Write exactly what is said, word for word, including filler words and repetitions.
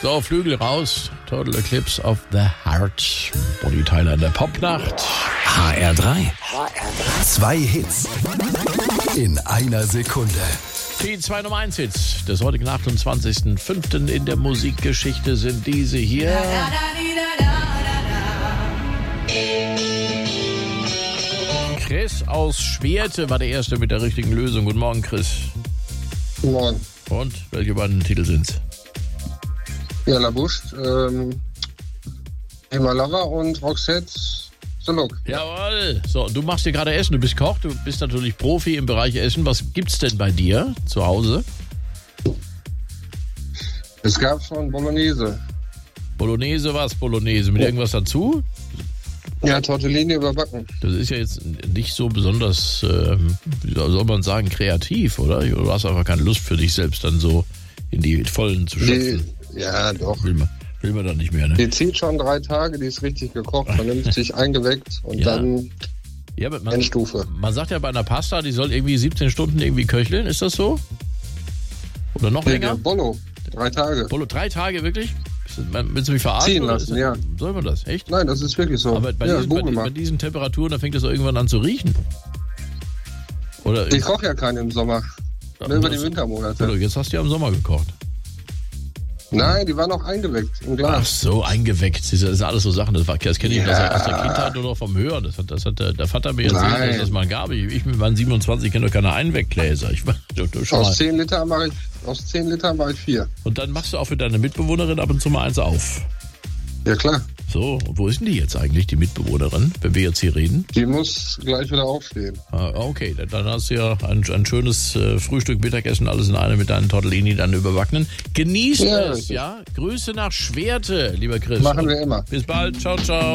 So, Flügel raus. Total Eclipse of the Heart. Bonnie Tyler in der Popnacht. H R drei. Zwei Hits in einer Sekunde. Die zwei Nummer eins Hits des heutigen achtundzwanzigsten fünften in der Musikgeschichte sind diese hier. Chris aus Schwerte war der Erste mit der richtigen Lösung. Guten Morgen, Chris. Guten Morgen. Und welche beiden Titel sind's? Ja, La Bouche, ähm, Emma Lover und Roxette The Look. Jawohl. So, du machst dir gerade Essen. Du bist Koch, du bist natürlich Profi im Bereich Essen. Was gibt's denn bei dir zu Hause? Es gab schon Bolognese. Bolognese, was? Bolognese mit Oh. irgendwas dazu? Ja, Tortellini überbacken. Das ist ja jetzt nicht so besonders, ähm, wie soll man sagen, kreativ, oder? Du hast einfach keine Lust für dich selbst dann so in die Vollen zu schöpfen. Die, ja, doch. Will man, will man dann nicht mehr, ne? Die zieht schon drei Tage, die ist richtig gekocht, vernünftig eingeweckt und Ja. dann Ja, aber man, Endstufe. man sagt ja bei einer Pasta, die soll irgendwie siebzehn Stunden irgendwie köcheln. Ist das so? Oder noch Nee, länger? der Bollo, drei Tage. Polo, drei Tage wirklich? Willst du mich verarschen? Ziehen oder lassen, ist das, ja. Soll man das? Echt? Nein, das ist wirklich so. Aber bei, ja, diesen, bei, Google bei mal. diesen Temperaturen, da fängt das doch irgendwann an zu riechen. Oder Ich koche ja keinen im Sommer. Nur über die Wintermonate. Oder jetzt hast du ja im Sommer gekocht. Nein, die war noch eingeweckt im Ach Glas. so, eingeweckt. Das ist alles so Sachen. Das, war- das kenne ich Ja. aus der Kindheit nur noch vom Hören. Das hat, das hat der, der Vater mir erzählt, Nein. dass das mal gab. Ich, ich mit meinen siebenundzwanzig kenne doch keine Einweggläser. Ich, du, du, schon mal. Aus zehn Liter mache ich, aus zehn Liter mache ich vier. Und dann machst du auch für deine Mitbewohnerin ab und zu mal eins auf. Ja klar, So, und wo ist denn die jetzt eigentlich, die Mitbewohnerin, wenn wir jetzt hier reden? die muss gleich wieder aufstehen. Ah, okay, dann- dann hast du ja ein, ein schönes äh, Frühstück, Mittagessen, alles in einem mit deinen Tortellini, dann überbackenen. Genieß Ja, es, richtig. ja? Grüße nach Schwerte, lieber Chris. Machen Und wir immer. bis bald, ciao, ciao.